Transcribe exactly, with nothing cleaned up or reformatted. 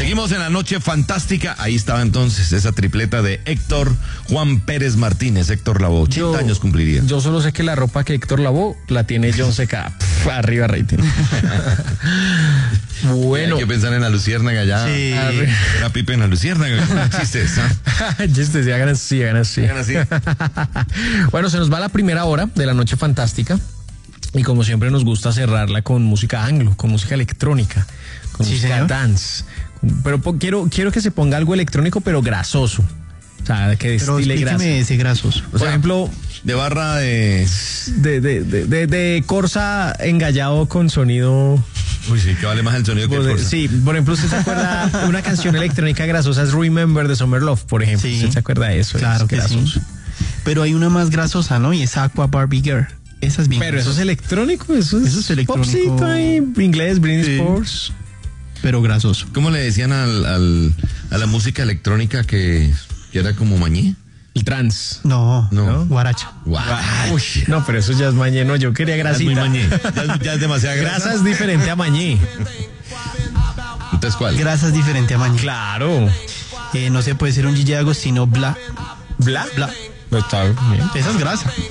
Seguimos en la noche fantástica. Ahí estaba entonces esa tripleta de Héctor Juan Pérez Martínez. Héctor Lavoe, ochenta Yo- años cumpliría. Yo solo sé que la ropa que Héctor lavó la tiene John C K. Pff, arriba rating. Bueno. Hay que pensar en la luciérnaga ya. Sí. Era Pipe en la luciérnaga. ¿Cómo chistes? ¿Ah? Chistes, sí, hagan así, hagan así. Hagan así. Bueno, se nos va la primera hora de la noche fantástica. Y como siempre nos gusta cerrarla con música anglo, con música electrónica, con Sí, música señor. dance. Pero po- quiero, quiero que se ponga algo electrónico, pero grasoso. O sea, que Pero destile grasa. explíqueme ese grasoso. O Por sea, ejemplo, de barra de... de, de, de, de, de Corsa engallado con sonido. Uy, sí, que vale más el sonido que el Por- Corsa. sí, por ejemplo, ¿usted se acuerda de una canción electrónica grasosa? Es Remember de Summer Love, por ejemplo. Sí. ¿Usted se acuerda de eso? Claro Es que grasoso. sí. Pero hay una más grasosa, ¿no? Y es Aqua Barbie Girl. Esa es bien. Pero eso es electrónico, eso es, Eso es electrónico. popcito ahí, inglés, Britney Sí. Spears. Pero grasoso. ¿Cómo le decían al, al- a la música electrónica que, que era como mañé? El trans. No, No. no. Guaracha. Guau. Uy, no, pero eso ya es mañé, no, yo quería Ya es muy grasita. mañé. Ya, es- ya es demasiada grasa. Grasa es diferente a mañé. Entonces, ¿cuál? Grasa es diferente a mañana. Claro. Eh, no se puede ser un Gigi Agostino bla. ¿Bla? Bla. Está bien. Esa es grasa.